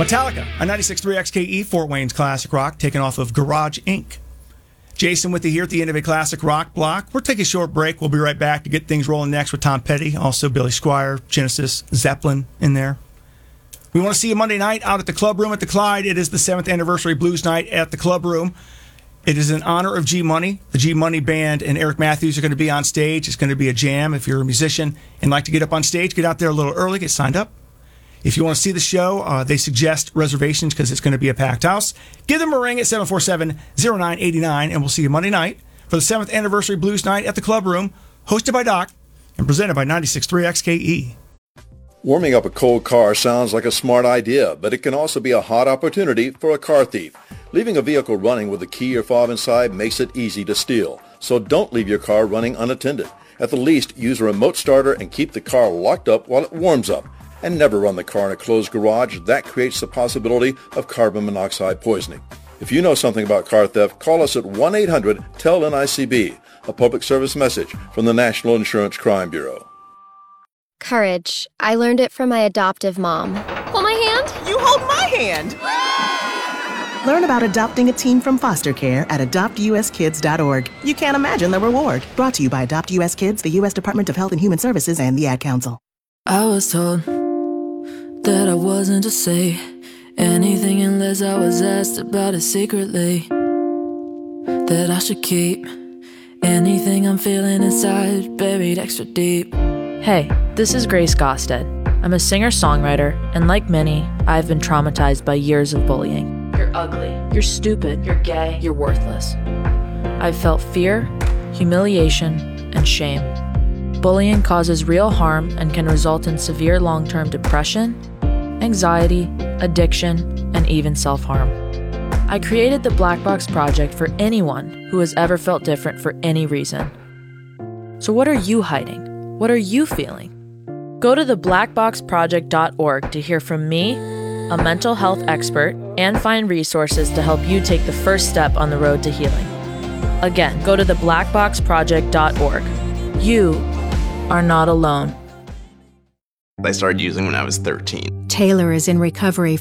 Metallica, a 96.3 XKE, Fort Wayne's classic rock, taken off of Garage Inc. Jason with you here at the end of a classic rock block. We'll take a short break. We'll be right back to get things rolling next with Tom Petty, also Billy Squier, Genesis, Zeppelin in there. We want to see you Monday night out at the Club Room at the Clyde. It is the 7th anniversary blues night at the Club Room. It is in honor of G Money. The G Money Band and Eric Matthews are going to be on stage. It's going to be a jam. If you're a musician and like to get up on stage, get out there a little early, get signed up. If you want to see the show, they suggest reservations because it's going to be a packed house. Give them a ring at 747-0989, and we'll see you Monday night for the 7th anniversary blues night at the Club Room, hosted by Doc and presented by 96.3 XKE. Warming up a cold car sounds like a smart idea, but it can also be a hot opportunity for a car thief. Leaving a vehicle running with a key or fob inside makes it easy to steal. So don't leave your car running unattended. At the least, use a remote starter and keep the car locked up while it warms up. And never run the car in a closed garage. That creates the possibility of carbon monoxide poisoning. If you know something about car theft, call us at 1-800-TEL-NICB, a public service message from the National Insurance Crime Bureau. Courage. I learned it from my adoptive mom. Hold my hand. You hold my hand. Learn about adopting a teen from foster care at adoptuskids.org. You can't imagine the reward. Brought to you by Adopt US Kids, the U.S. Department of Health and Human Services, and the Ad Council. I was told that I wasn't to say anything unless I was asked about it secretly. That I should keep anything I'm feeling inside buried extra deep. Hey, this is Grace Gosted. I'm a singer-songwriter, and like many, I've been traumatized by years of bullying. You're ugly, you're stupid, you're gay, you're worthless. I've felt fear, humiliation, and shame. Bullying causes real harm and can result in severe long-term depression, anxiety, addiction, and even self-harm. I created the Black Box Project for anyone who has ever felt different for any reason. So what are you hiding? What are you feeling? Go to theblackboxproject.org to hear from me, a mental health expert, and find resources to help you take the first step on the road to healing. Again, go to theblackboxproject.org. You are not alone. I started using when I was 13. Taylor is in recovery